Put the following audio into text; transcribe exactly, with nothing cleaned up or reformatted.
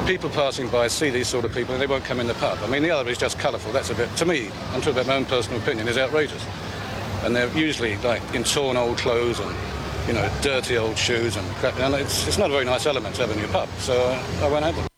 people passing by see these sort of people and they won't come in the pub. I mean, the other is just colourful. That's a bit, to me, I'm talking about my own personal opinion, is outrageous. And they're usually like in torn old clothes and, you know, dirty old shoes and crap. And it's, it's not a very nice element to have in your pub, so uh, I won't have them.